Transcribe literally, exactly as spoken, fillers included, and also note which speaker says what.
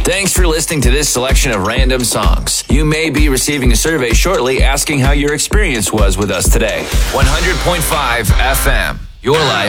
Speaker 1: Thanks for listening to this selection of random songs. You may be receiving a survey shortly asking how your experience was with us today. one hundred point five F M. Your life.